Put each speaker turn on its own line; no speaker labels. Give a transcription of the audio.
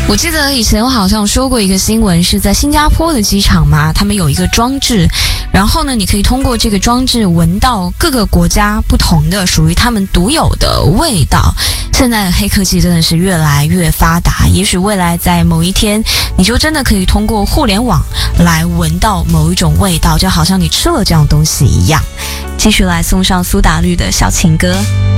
我记得以前我好像说过一个新闻，是在新加坡的机场嘛，他们有一个装置，然后呢，你可以通过这个装置闻到各个国家不同的属于他们独有的味道。现在的黑科技真的是越来越发达，也许未来在某一天，你就真的可以通过互联网来闻到某一种味道，就好像你吃了这样东西一样。继续来送上苏打绿的小情歌。